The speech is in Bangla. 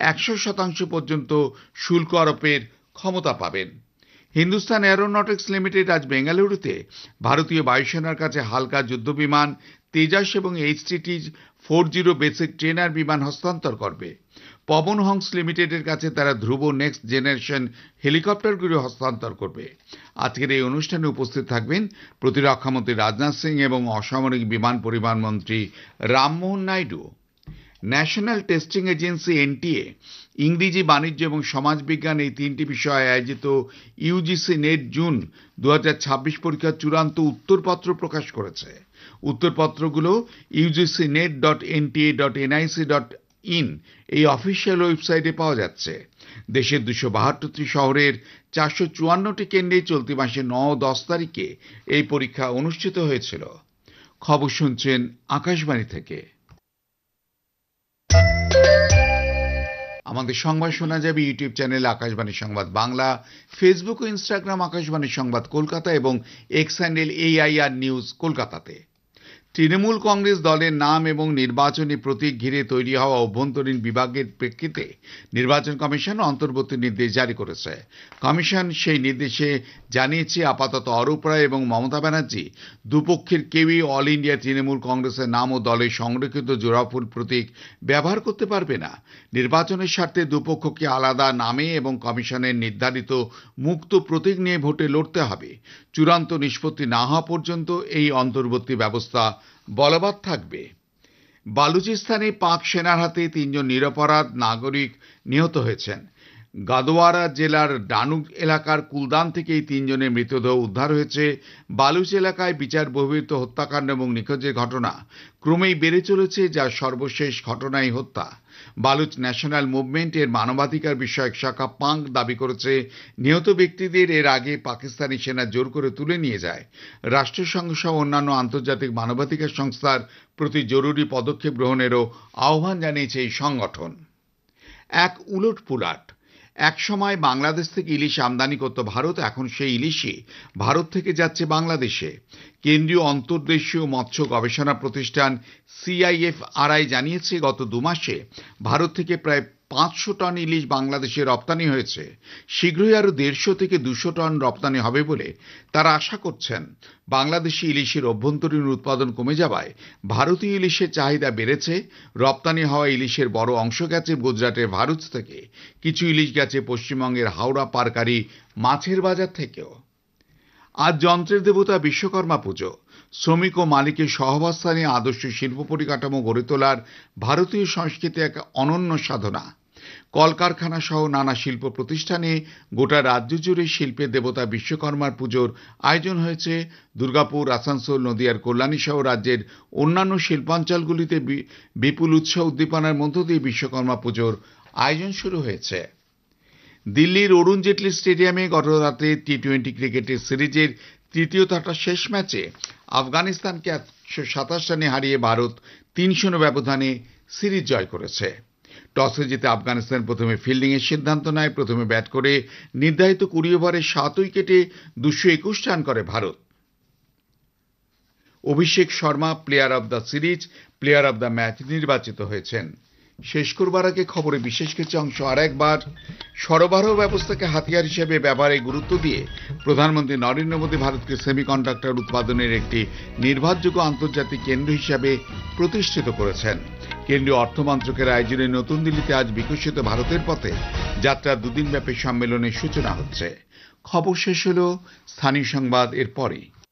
100% পর্যন্ত শুল্ক আরোপের ক্ষমতা পাবেন। হিন্দুস্তান এরোনটিক্স লিমিটেড আজ বেঙ্গালুরুতে ভারতীয় বায়ুসেনার কাছে হালকা যুদ্ধবিমান তেজাস এবং HTT-40 বেসিক ট্রেনার বিমান হস্তান্তর করবে। পবন হংস লিমিটেডের কাছে তারা ধ্রুব নেক্সট জেনারেশন হেলিকপ্টারগুলি হস্তান্তর করবে। আজকের এই অনুষ্ঠানে উপস্থিত থাকবেন প্রতিরক্ষামন্ত্রী রাজনাথ সিং এবং অসামরিক বিমান পরিবহন মন্ত্রী Rammohan Naidu. National testing agency NTA ইংরেজি, বাণিজ্য এবং সমাজবিজ্ঞান এই তিনটি বিষয়ে আয়োজিত UGC নেট জুন 2026 পরীক্ষার চূড়ান্ত উত্তরপত্র প্রকাশ করেছে। উত্তরপত্রগুলো ugcnet.nta.nic.in এই অফিসিয়াল ওয়েবসাইটে পাওয়া যাচ্ছে। দেশের 272টি শহরের 454টি কেন্দ্রে চলতি মাসের 9 ও 10 তারিখে এই পরীক্ষা অনুষ্ঠিত হয়েছিল। খবর শুনছেন আকাশবাণী থেকে। আমাদের সংবাদ শোনা যাবে ইউটিউব চ্যানেল আকাশবাণী সংবাদ বাংলা, ফেসবুক ও ইনস্টাগ্রাম আকাশবাণী সংবাদ কলকাতা এবং এক্স হ্যান্ডেল AIR নিউজ কলকাতাতে। তৃণমূল কংগ্রেস দলের নাম এবং নির্বাচনী প্রতীক ঘিরে তৈরি হওয়া অভ্যন্তরীণ বিভাগের প্রেক্ষিতে নির্বাচন কমিশন অন্তর্বর্তী নির্দেশ জারি করেছে। কমিশন সেই নির্দেশে জানিয়েছে, আপাতত অরূপ রায় এবং মমতা ব্যানার্জি দুপক্ষের কেউই অল ইন্ডিয়া তৃণমূল কংগ্রেসের নাম ও দলের সংরক্ষিত জোড়াফুল প্রতীক ব্যবহার করতে পারবে না। নির্বাচনের স্বার্থে দুপক্ষকে আলাদা নামে এবং কমিশনের নির্ধারিত মুক্ত প্রতীক নিয়ে ভোটে লড়তে হবে। চূড়ান্ত নিষ্পত্তি না হওয়া পর্যন্ত এই অন্তর্বর্তী ব্যবস্থা বলবৎ থাকবে। বালুচিস্তানে পাক সেনার হাতে 3 জন নিরপরাধ নাগরিক নিহত হয়েছেন। গাদোয়ারা জেলার ডানুক এলাকার কুলদান থেকে এই 3 জনের মৃতদেহ উদ্ধার হয়েছে। বালুচ এলাকায় বিচার বহির্ভূত হত্যাকাণ্ড এবং নিখোঁজের ঘটনা ক্রমেই বেড়ে চলেছে, যার সর্বশেষ ঘটনাই হত্যা। বালুচ ন্যাশনাল মুভমেন্ট এর মানবাধিকার বিষয়ক শাখা পাঙ্ক দাবি করেছে, নিহত ব্যক্তিদের এর আগে পাকিস্তানি সেনা জোর করে তুলে নিয়ে যায়। রাষ্ট্রসংঘ সহ অন্যান্য আন্তর্জাতিক মানবাধিকার সংস্থার প্রতি জরুরি পদক্ষেপ গ্রহণেরও আহ্বান জানিয়েছে এই সংগঠন। এক উলটপুলট। এক সময় বাংলাদেশ থেকে ইলিশ আমদানি করত ভারত, এখন সেই ইলিশই ভারত থেকে যাচ্ছে বাংলাদেশে। কেন্দ্রীয় অন্তর্দেশীয় মৎস্য গবেষণা প্রতিষ্ঠান CIFRI জানিয়েছে, গত 2 মাসে ভারত থেকে প্রায় 500 টন ইলিশ বাংলাদেশে রপ্তানি হয়েছে। শীঘ্রই আরো 150 থেকে 200 টন রপ্তানি হবে বলে তারা আশা করছেন। বাংলাদেশি ইলিশের অভ্যন্তরীণ উৎপাদন কমে যাওয়ায় ভারতীয় ইলিশের চাহিদা বেড়েছে। রপ্তানি হওয়া ইলিশের বড় অংশ গেছে গুজরাটের ভারুচ থেকে, কিছু ইলিশ গেছে পশ্চিমবঙ্গের হাওড়া পারকারি মাছের বাজার থেকেও। আজ যন্ত্রের দেবতা বিশ্বকর্মা পুজো। শ্রমিক ও মালিকের সহাবস্থানে আদর্শ শিল্প পরিকাঠামো গড়ে তোলার ভারতীয় সংস্কৃতি এক অনন্য সাধনা। কলকারখানা সহ নানা শিল্প প্রতিষ্ঠানে গোটা রাজ্য জুড়ে শিল্পের দেবতা বিশ্বকর্মার পুজোর আয়োজন হয়েছে। দুর্গাপুর, আসানসোল, নদিয়ার কল্যাণী সহ রাজ্যের অন্যান্য শিল্পাঞ্চলগুলিতে বিপুল উৎসাহ উদ্দীপনার মধ্য দিয়ে বিশ্বকর্মা পুজোর আয়োজন শুরু হয়েছে। দিল্লির অরুণ জেটলি স্টেডিয়ামে গত রাতে T20 ক্রিকেটের সিরিজের তৃতীয় তথা শেষ ম্যাচে আফগানিস্তানকে 127 রানে হারিয়ে ভারত 3-0 ব্যবধানে সিরিজ জয় করেছে। টসে জিতে আফগানিস্তান প্রথমে ফিল্ডিং এর সিদ্ধান্ত নেয়। প্রথমে ব্যাট করে নির্ধারিত 20 ওভারে 7 উইকেটে 221 রান করে Bharat. Abhishek Sharma player of the series, player of the match নির্বাচিত হয়েছেন। শেষ করবার আগে খবরে বিশেষ কিছু অংশ আরেকবার। সরবরাহ ব্যবস্থাকে হাতিয়ার হিসেবে ব্যবহারে গুরুত্ব দিয়ে প্রধানমন্ত্রী নরেন্দ্র মোদী ভারতকে সেমিকন্ডাক্টর উৎপাদনের একটি নির্ভরযোগ্য আন্তর্জাতিক কেন্দ্র হিসাবে প্রতিষ্ঠিত করেছেন। কেন্দ্রীয় অর্থ মন্ত্রকের আয়োজনে নতুন দিল্লিতে আজ বিকশিত ভারতের পথে যাত্রা 2 দিনব্যাপী সম্মেলনের সূচনা হচ্ছে। খবর শেষ হলো। স্থানীয় সংবাদ এর পরেই।